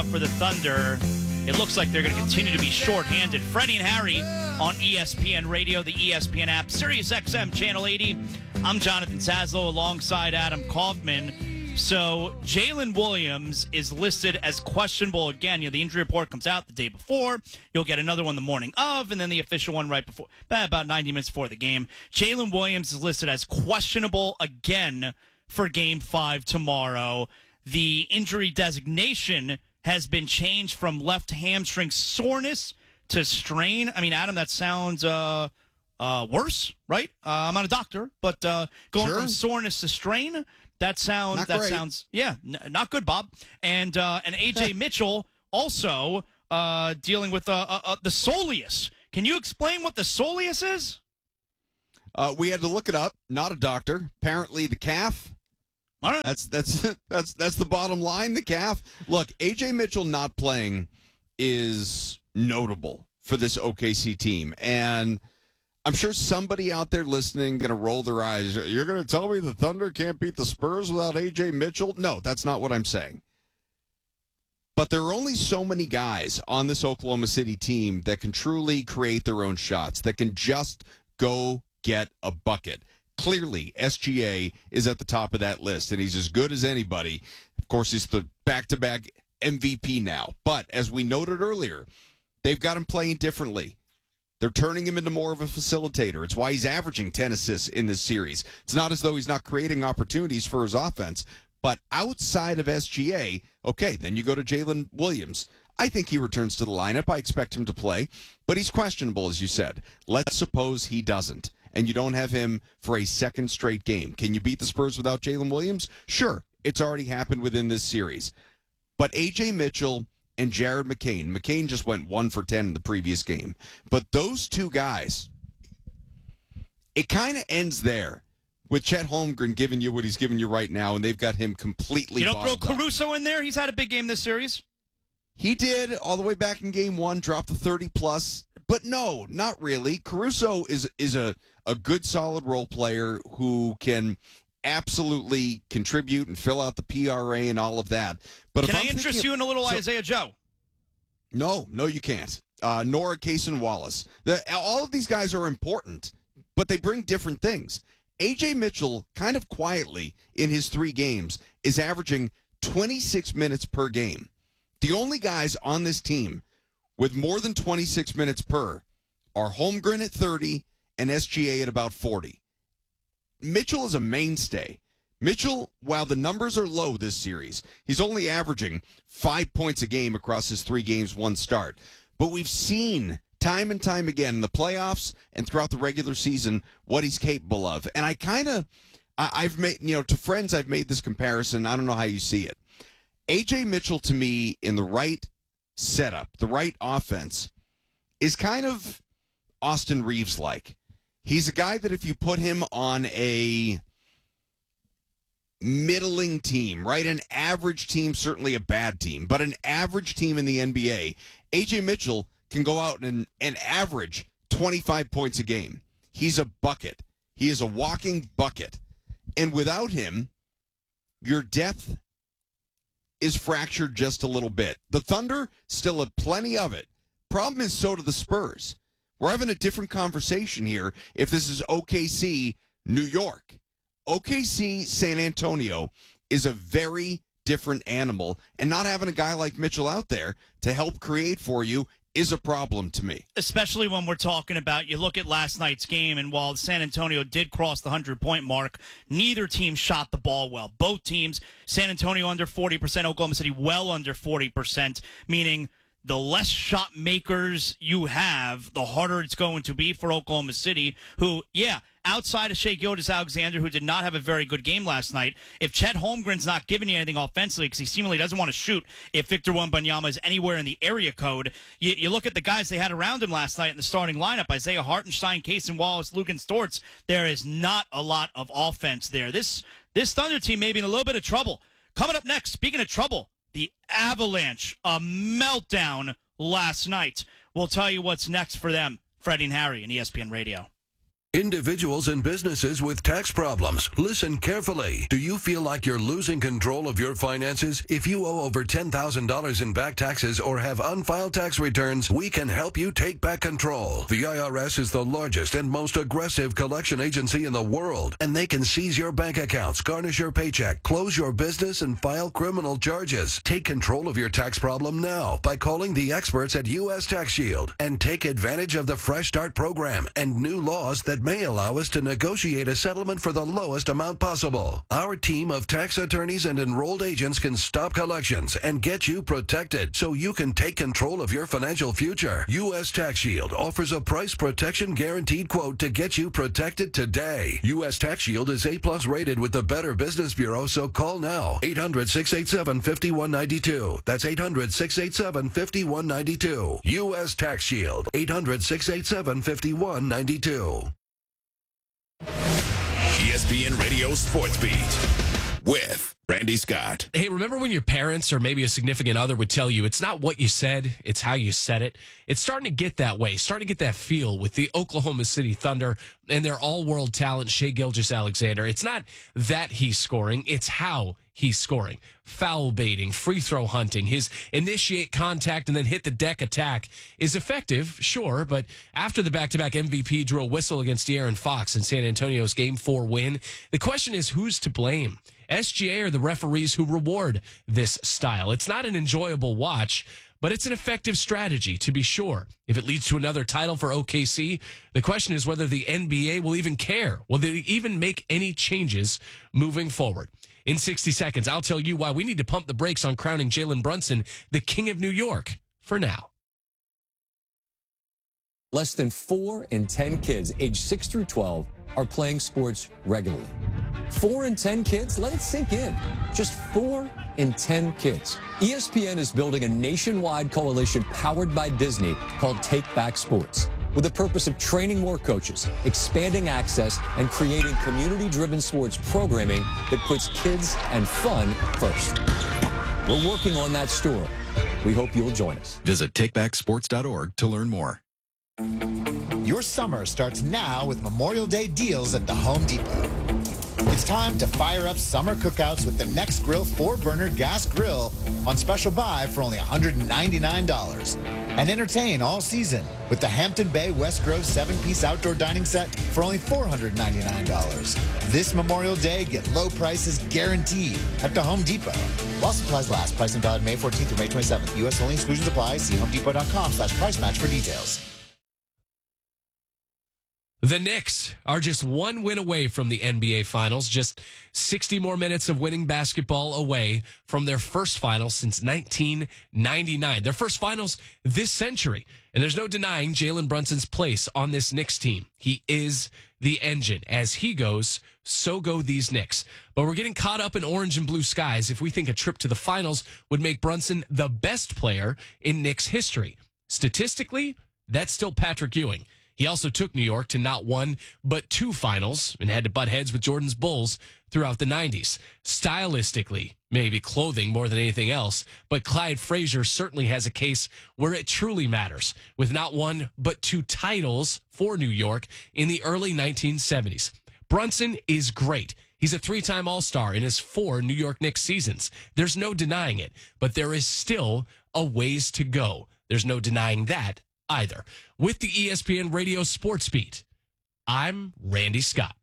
for the Thunder. It looks like they're going to continue to be shorthanded. Freddie and Harry on ESPN Radio, the ESPN app, Sirius XM Channel 80. I'm Jonathan Saslow alongside Adam Kaufman. So Jalen Williams is listed as questionable again. The injury report comes out the day before. You'll get another one the morning of, and then the official one right before, about 90 minutes before the game. Jalen Williams is listed as questionable again for Game 5 tomorrow. The injury designation has been changed from left hamstring soreness to strain. I mean, Adam, that sounds worse, right? I'm not a doctor, but going from soreness to strain, that sounds not good, Bob. And AJ Mitchell also dealing with the soleus. Can you explain what the soleus is? We had to look it up. Not a doctor. Apparently, the calf. All right. That's the bottom line. The calf. Look, AJ Mitchell not playing is notable for this OKC team, and I'm sure somebody out there listening going to roll their eyes. You're going to tell me the Thunder can't beat the Spurs without AJ Mitchell? No, that's not what I'm saying. But there are only so many guys on this Oklahoma City team that can truly create their own shots, that can just go get a bucket. Clearly, SGA is at the top of that list, and he's as good as anybody. Of course, he's the back-to-back MVP now. But as we noted earlier, they've got him playing differently. They're turning him into more of a facilitator. It's why he's averaging 10 assists in this series. It's not as though he's not creating opportunities for his offense. But outside of SGA, okay, then you go to Jalen Williams. I think he returns to the lineup. I expect him to play. But he's questionable, as you said. Let's suppose he doesn't, and you don't have him for a second straight game. Can you beat the Spurs without Jalen Williams? Sure. It's already happened within this series. But A.J. Mitchell and Jared McCain. McCain just went 1 for 10 in the previous game. But those two guys, it kind of ends there with Chet Holmgren giving you what he's giving you right now, and they've got him completely You don't throw bottled up. Caruso in there? He's had a big game this series. He did all the way back in game 1, dropped the 30-plus. But no, not really. Caruso is a good, solid role player who can absolutely contribute and fill out the PRA and all of that. But Can I interest you in a little Isaiah Joe? No, you can't. Nor Cason Wallace. All of these guys are important, but they bring different things. A.J. Mitchell, kind of quietly in his 3 games, is averaging 26 minutes per game. The only guys on this team with more than 26 minutes per are Holmgren at 30 and SGA at about 40. Mitchell is a mainstay. Mitchell, while the numbers are low this series, he's only averaging 5 points a game across his 3 games, 1 start. But we've seen time and time again in the playoffs and throughout the regular season what he's capable of. And I've made, to friends, I've made this comparison. I don't know how you see it. A.J. Mitchell, to me, in the right setup, the right offense, is kind of Austin Reeves-like. He's a guy that if you put him on a middling team, right, an average team, certainly a bad team, but an average team in the NBA, A.J. Mitchell can go out and average 25 points a game. He's a bucket. He is a walking bucket. And without him, your depth is fractured just a little bit. The Thunder still have plenty of it. Problem is, so do the Spurs. We're having a different conversation here if this is OKC, New York. OKC, San Antonio is a very different animal, and not having a guy like Mitchell out there to help create for you is a problem to me. Especially when we're talking about, you look at last night's game, and while San Antonio did cross the 100-point mark, neither team shot the ball well. Both teams, San Antonio under 40%, Oklahoma City well under 40%, meaning the less shot makers you have, the harder it's going to be for Oklahoma City, who, outside of Shai Gilgeous-Alexander, who did not have a very good game last night, if Chet Holmgren's not giving you anything offensively because he seemingly doesn't want to shoot, if Victor Wembanyama is anywhere in the area code, you look at the guys they had around him last night in the starting lineup, Isaiah Hartenstein, Cason Wallace, Lugan Stortz, there is not a lot of offense there. This Thunder team may be in a little bit of trouble. Coming up next, speaking of trouble, the Avalanche, a meltdown last night. We'll tell you what's next for them. Freddie and Harry on ESPN Radio. Individuals and businesses with tax problems, listen carefully. Do you feel like you're losing control of your finances? If you owe over $10,000 in back taxes or have unfiled tax returns, we can help you take back control. The IRS is the largest and most aggressive collection agency in the world, and they can seize your bank accounts, garnish your paycheck, close your business, and file criminal charges. Take control of your tax problem now by calling the experts at U.S. Tax Shield and take advantage of the Fresh Start program and new laws that may allow us to negotiate a settlement for the lowest amount possible. Our team of tax attorneys and enrolled agents can stop collections and get you protected so you can take control of your financial future. U.S. Tax Shield offers a price protection guaranteed quote to get you protected today. U.S. Tax Shield is A+ rated with the Better Business Bureau, so call now. 800-687-5192. That's 800-687-5192. U.S. Tax Shield. 800-687-5192. ESPN Radio Sports Beat with Randy Scott. Hey, remember when your parents or maybe a significant other would tell you it's not what you said, it's how you said it? It's starting to get that way, starting to get that feel with the Oklahoma City Thunder and their all-world talent, Shai Gilgeous-Alexander. It's not that he's scoring, it's how he's scoring. Foul baiting, free throw hunting, his initiate contact and then hit the deck attack is effective, sure, but after the back-to-back MVP drew a whistle against De'Aaron Fox in San Antonio's Game 4 win, the question is who's to blame? SGA or the referees who reward this style? It's not an enjoyable watch, but it's an effective strategy, to be sure. If it leads to another title for OKC, the question is whether the NBA will even care. Will they even make any changes moving forward? In 60 seconds, I'll tell you why we need to pump the brakes on crowning Jalen Brunson the King of New York for now. Less than 4 in 10 kids aged 6 through 12 are playing sports regularly. 4 in 10 kids? Let it sink in. Just 4 in 10 kids. ESPN is building a nationwide coalition powered by Disney called Take Back Sports, with the purpose of training more coaches, expanding access, and creating community-driven sports programming that puts kids and fun first. We're working on that story. We hope you'll join us. Visit takebacksports.org to learn more. Your summer starts now with Memorial Day deals at the Home Depot. It's time to fire up summer cookouts with the Next Grill 4-burner gas grill on special buy for only $199. And entertain all season with the Hampton Bay West Grove 7-piece outdoor dining set for only $499. This Memorial Day, get low prices guaranteed at the Home Depot. While supplies last, pricing valid May 14th through May 27th. U.S. only, exclusions apply. See homedepot.com/price match for details. The Knicks are just one win away from the NBA Finals, just 60 more minutes of winning basketball away from their first finals since 1999. Their first finals this century. And there's no denying Jalen Brunson's place on this Knicks team. He is the engine. As he goes, so go these Knicks. But we're getting caught up in orange and blue skies if we think a trip to the finals would make Brunson the best player in Knicks history. Statistically, that's still Patrick Ewing. He also took New York to not one, but 2 finals and had to butt heads with Jordan's Bulls throughout the 90s. Stylistically, maybe clothing more than anything else, but Clyde Frazier certainly has a case where it truly matters, with not one, but 2 titles for New York in the early 1970s. Brunson is great. He's a 3-time All-Star in his 4 New York Knicks seasons. There's no denying it, but there is still a ways to go. There's no denying that either. With the ESPN Radio Sports Beat, I'm Randy Scott.